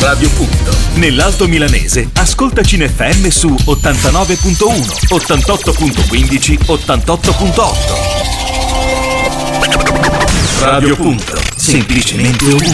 Radio Punto. Nell'Alto Milanese, ascoltaci in FM su 89.1, 88.15, 88.8. Radio Punto. Semplicemente ovunque.